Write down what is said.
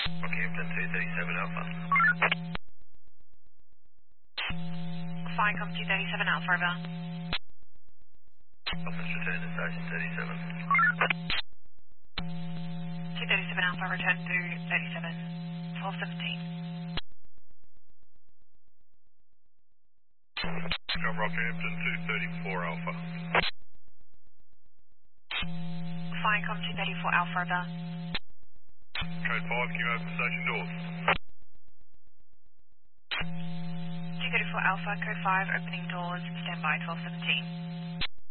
Rockhampton 237 Alpha. Firecom 237 Alpha, over. Office return to station 37. 237 Alpha, return to 37, 1217. Come Rockhampton 234 Alpha. Firecom 234 Alpha, over. Code 5, can you open station doors? 234 Alpha, code 5, opening doors, standby 1217.